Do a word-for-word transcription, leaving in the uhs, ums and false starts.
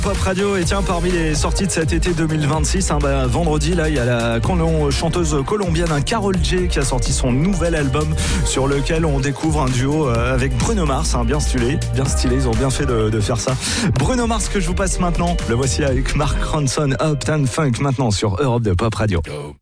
Pop Radio, et tiens, parmi les sorties de cet été deux mille vingt-six, hein, bah, vendredi, là, il y a la colon- chanteuse colombienne hein, Karol G qui a sorti son nouvel album sur lequel on découvre un duo euh, avec Bruno Mars, hein, bien stylé, bien stylé, ils ont bien fait de, de faire ça. Bruno Mars que je vous passe maintenant, le voici avec Mark Ronson, Uptown Funk maintenant sur Europe de Pop Radio. Go.